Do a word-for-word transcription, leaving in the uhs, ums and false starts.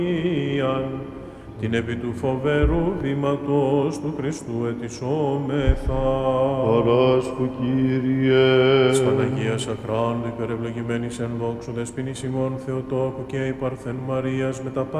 την επί του φοβερού βήματος του Χριστού ετισόμεθα. Παράσχου, Κύριε. Της Παναγίας Αχράντου υπερευλογημένης εν δόξου δεσποινής ημών Θεοτόκου και η Παρθεν Μαρίας με τα